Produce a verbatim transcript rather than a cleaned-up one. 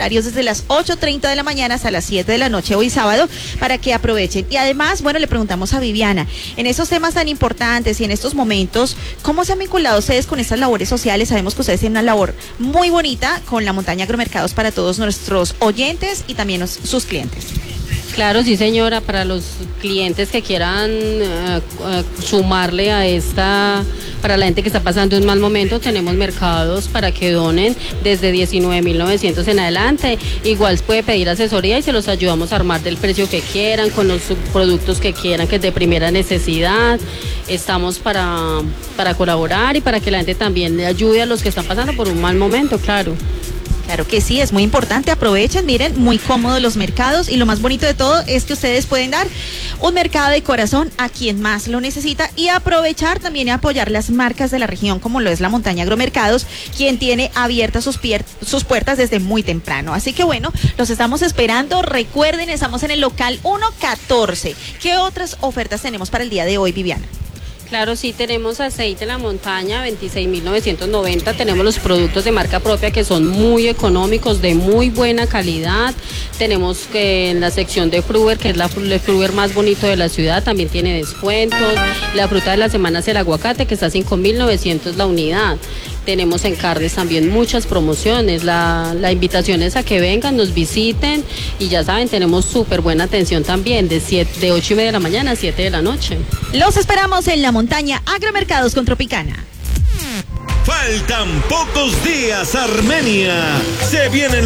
horarios desde las ocho treinta de la mañana hasta las siete de la noche hoy sábado para que aprovechen. Y además, bueno, le preguntamos a Viviana, en esos temas tan importantes y en estos momentos, ¿cómo se han vinculado ustedes con estas labores sociales? Sabemos que ustedes tienen una labor muy bonita con la montaña Agromercados para todos nuestros oyentes y también los, sus clientes. Claro, sí señora, para los clientes que quieran uh, uh, sumarle a esta, para la gente que está pasando un mal momento, tenemos mercados para que donen desde diecinueve mil novecientos en adelante. Igual puede pedir asesoría y se los ayudamos a armar del precio que quieran, con los productos que quieran, que es de primera necesidad. Estamos para, para colaborar y para que la gente también le ayude a los que están pasando por un mal momento, claro. Claro que sí, es muy importante, aprovechen, miren, muy cómodos los mercados y lo más bonito de todo es que ustedes pueden dar un mercado de corazón a quien más lo necesita y aprovechar también y apoyar las marcas de la región como lo es la montaña Agromercados, quien tiene abiertas sus, sus puertas desde muy temprano. Así que bueno, los estamos esperando, recuerden, estamos en el local uno catorce. ¿Qué otras ofertas tenemos para el día de hoy, Viviana? Claro, sí, tenemos aceite en la montaña, veintiséis mil novecientos noventa, tenemos los productos de marca propia que son muy económicos, de muy buena calidad, tenemos que en la sección de Fruver, que es la, el Fruver más bonito de la ciudad, también tiene descuentos, la fruta de la semana es el aguacate, que está a cinco mil novecientos la unidad. Tenemos en carnes también muchas promociones, la, la invitación es a que vengan, nos visiten y ya saben, tenemos súper buena atención también de, siete, de ocho y media de la mañana a siete de la noche. Los esperamos en la montaña Agromercados con Tropicana. Faltan pocos días, Armenia. Se vienen